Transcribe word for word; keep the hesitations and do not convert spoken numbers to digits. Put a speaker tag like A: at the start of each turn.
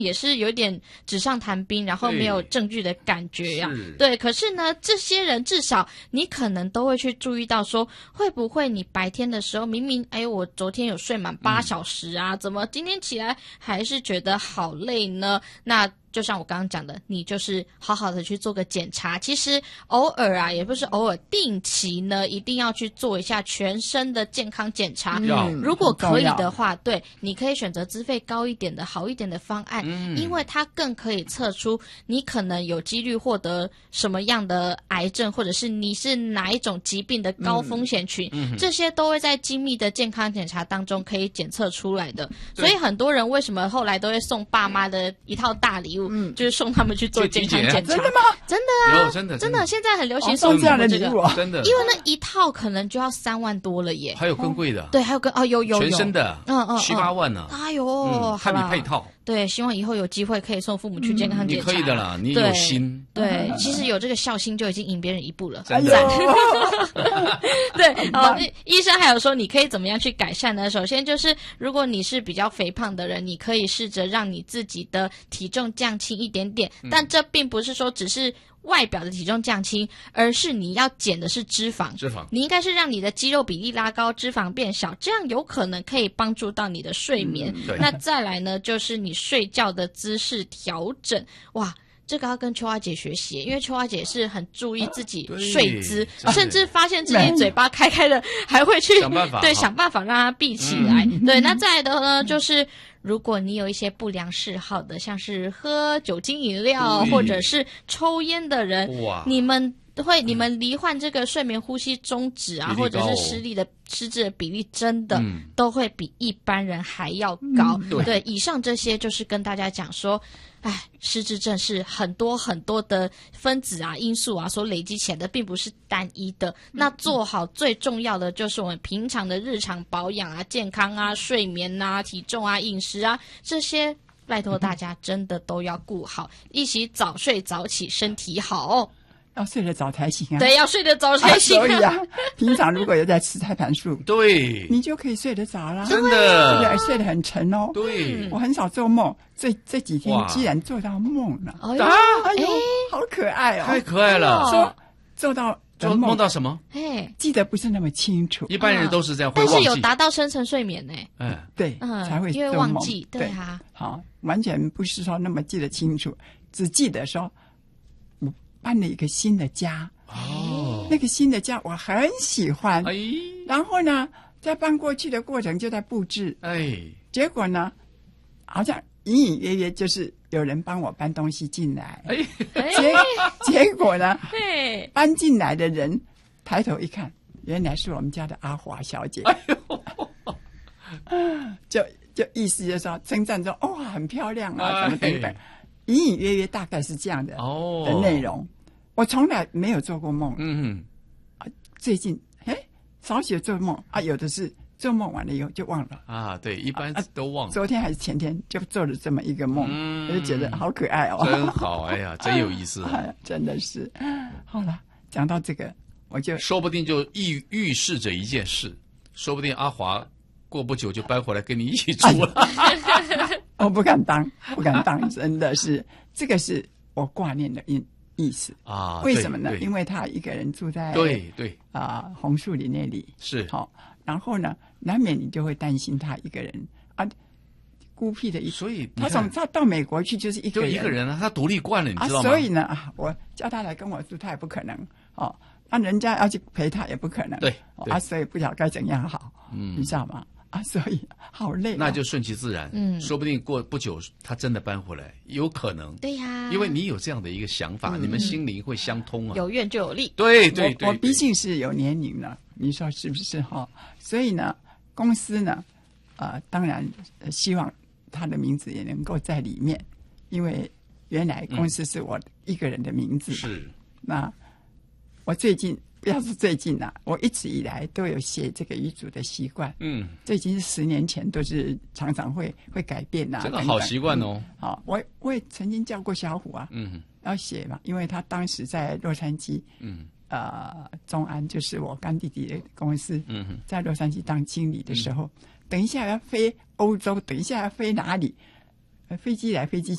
A: 也是有点纸上谈兵，然后没有证据的感觉呀、啊。对，可是呢，这些人至少你可能都会去注意到说，会不会你白天的时候明明哎，我昨天有睡满八小时啊、嗯，怎么今天起来还是觉得好累呢？那就像我刚刚讲的，你就是好好的去做个检查。其实偶尔啊，也不是偶尔，定期呢，一定要去做一下全身的健康检查。
B: 嗯、
A: 如果可以的话，对，你可以选择资费高一点的、好一点的方案，嗯、因为它更可以测出你可能有几率获得什么样的癌症，或者是你是哪一种疾病的高风险群，嗯、这些都会在精密的健康检查当中可以检测出来的。所以很多人为什么后来都会送爸妈的一套大礼物？嗯，就是送他们去做健康检查。
B: 真的吗？
A: 真的啊，
B: 有真的
A: 真的，现在很流行送
B: 这样的礼物、啊，
A: 真的，因为那一套可能就要三万多了耶。
B: 还有更贵的，
A: 对，还有更哦，有有有
B: 全身的，
A: 嗯嗯，
B: 七八万呢、
A: 啊。哎呦，
B: 嗯，看你配套。
A: 对，希望以后有机会可以送父母去健康检查。
B: 嗯、你可以的啦，你有心。
A: 对，对其实有这个孝心就已经赢别人一步了。
B: 真的。
A: 对，哦，医生还有说你可以怎么样去改善呢？首先就是，如果你是比较肥胖的人，你可以试着让你自己的体重降轻一点点，嗯、但这并不是说只是外表的体重降轻，而是你要减的是脂肪。
B: 脂肪，
A: 你应该是让你的肌肉比例拉高，脂肪变小，这样有可能可以帮助到你的睡眠。
B: 嗯、
A: 那再来呢，就是你睡觉的姿势调整。哇，这个要跟秋花姐学习，因为秋花姐是很注意自己睡姿，甚至发现自己嘴巴开开的，还会去
B: 想办法
A: 对想办法让它闭起来。嗯、对，那再来的呢，就是如果你有一些不良嗜好的，像是喝酒精饮料或者是抽烟的人，你们会你们罹患这个睡眠呼吸中止啊，或者是失力的失智的比例，真的、嗯、都会比一般人还要高。嗯、对, 对，以上这些就是跟大家讲说。哎，失智症是很多很多的分子啊、因素啊所累积起来的，并不是单一的。那做好最重要的就是我们平常的日常保养啊、健康啊、睡眠啊、体重啊、饮食啊这些，拜托大家真的都要顾好，一起早睡早起，身体好哦。
C: 要睡得早才行啊！
A: 对，要睡得早才行、啊。
C: 所以啊，平常如果有在吃胎盘素，
B: 对，
C: 你就可以睡得早啦。
B: 真的，
C: 对，睡得很沉哦。
B: 对，
C: 我很少做梦，这这几天居然做到梦了。
A: 哎呦，
C: 哎呦，好可爱哦！
B: 太可爱了。
C: 说做到
B: 做梦到什么？
A: 哎，
C: 记得不是那么清楚。
B: 一般人都是这样，
A: 但是有达到深层睡眠呢。
B: 嗯，
C: 对，
A: 嗯，
C: 才会
A: 因为忘记，对啊。
C: 好，完全不是说那么记得清楚，只记得说。搬了一个新的家
B: 哦，
C: 那个新的家我很喜欢，
B: 哎，
C: 然后呢，在搬过去的过程就在布置，
B: 哎，
C: 结果呢，好像隐隐约约就是有人帮我搬东西进来，
B: 哎，
C: 结结果呢，
A: 嘿，
C: 搬进来的人抬头一看，原来是我们家的阿华小姐，
B: 哎呦，
C: 就就意思就是说称赞说哇、哦、很漂亮啊，什么等等。
B: 哎
C: 隐隐约约大概是这样的
B: 哦
C: 的内容，我从来没有做过梦。
B: 嗯
C: 啊，最近哎少许做梦啊，有的是做梦完了以后就忘了
B: 啊，对，一般都忘了。
C: 啊、昨天还是前天就做了这么一个梦，
B: 嗯、
C: 我就觉得好可爱哦，
B: 真好，哎呀，真有意思、啊
C: 哎，真的是。好了，讲到这个，我就
B: 说不定就预预示着一件事，说不定阿华过不久就搬回来跟你一起住了。
C: 哎我不敢当，不敢当，真的是这个是我挂念的意意思
B: 啊？
C: 为什么呢？因为他一个人住在
B: 对对
C: 啊、呃、红树林那里
B: 是
C: 好、哦，然后呢，难免你就会担心他一个人啊，孤僻的一，
B: 所以
C: 他从他到美国去就是一个人，
B: 就一个人啊，他独立惯了，你知道吗？
C: 啊、所以呢，啊，我叫他来跟我住，他也不可能哦，那人家要去陪他也不可能，
B: 对，对
C: 啊，所以不晓得该怎样好，
B: 嗯，
C: 你知道吗？啊，所以好累、哦，
B: 那就顺其自然。嗯，说不定过不久他真的搬回来，有可能。
A: 对呀、啊，
B: 因为你有这样的一个想法，嗯、你们心灵会相通啊。
A: 有愿就有利。
B: 对对 对, 对，
C: 我, 我毕竟是有年龄了，你说是不是哈？所以呢，公司呢，呃，当然、呃、希望他的名字也能够在里面，因为原来公司是我一个人的名字。
B: 是、嗯。
C: 那我最近。不要是最近啊，我一直以来都有写这个遗嘱的习惯。嗯，这已经是十年前，都是常常会会改变啊。
B: 这个好习惯哦。
C: 好、嗯，我我也曾经叫过小虎啊，嗯，要写嘛，因为他当时在洛杉矶，嗯，呃，中安就是我干弟弟的公司，嗯，在洛杉矶当经理的时候，嗯、等一下要飞欧洲，等一下要飞哪里？ 飞机来飞机